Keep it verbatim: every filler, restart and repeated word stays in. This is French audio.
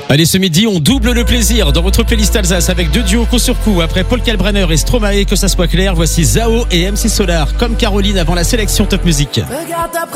Allez, ce midi, on double le plaisir dans votre playlist Alsace avec deux duos coup sur coup. Après Paul Kalbrenner et Stromae, que ça soit clair, voici Zao et M C Solar, comme Caroline avant la sélection Top Music.